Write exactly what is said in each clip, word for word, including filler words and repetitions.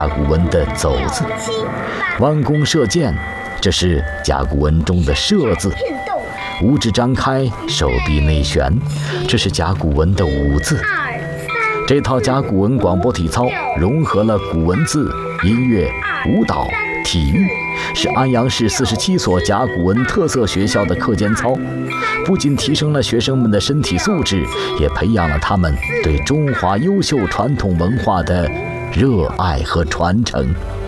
甲骨文的走字，弯弓射箭，这是甲骨文中的射字；五指张开，手臂内旋，这是甲骨文的五字。这套甲骨文广播体操融合了古文字、音乐、舞蹈、体育，是安阳市四十七所甲骨文特色学校的课间操，不仅提升了学生们的身体素质，也培养了他们对中华优秀传统文化的热爱和传承。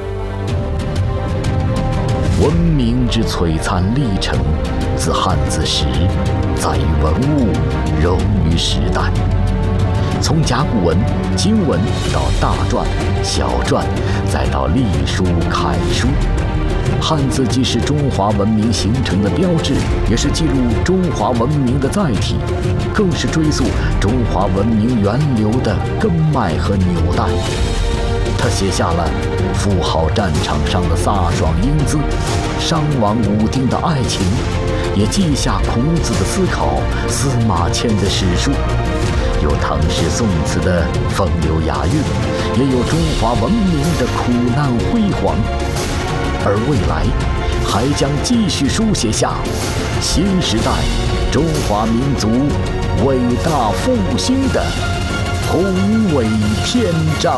文明之璀璨历程，自汉字时，在于文物，融于时代。从甲骨文、金文到大篆、小篆，再到隶书、楷书，汉字既是中华文明形成的标志，也是记录中华文明的载体，更是追溯中华文明源流的根脉和纽带。他写下了富豪战场上的飒爽英姿，商王武丁的爱情，也记下孔子的思考，司马迁的史书。有唐诗宋词的风流雅韵，也有中华文明的苦难辉煌。而未来还将继续书写下新时代中华民族伟大复兴的宏伟篇章。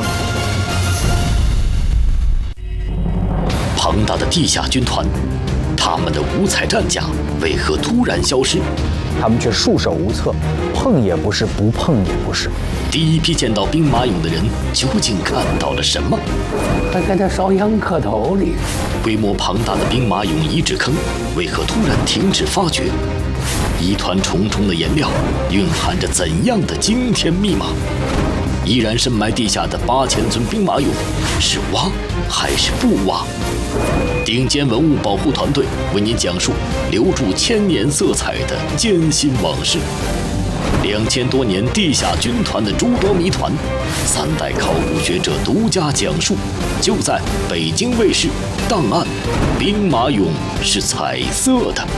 庞大的地下军团，他们的五彩战甲为何突然消失？ 他们却束手无策，碰也不是，不碰也不是。 第一批见到兵马俑的人究竟看到了什么？ 还给他烧香磕头哩。 规模庞大的兵马俑遗址坑为何突然停止发掘？一团重重的颜料蕴含着怎样的惊天密码？依然深埋地下的八千尊兵马俑，是挖还是不挖？顶尖文物保护团队为您讲述留住千年色彩的艰辛往事。两千多年地下军团的诸多谜团，三代考古学者独家讲述，就在北京卫视《档案：兵马俑是彩色的》。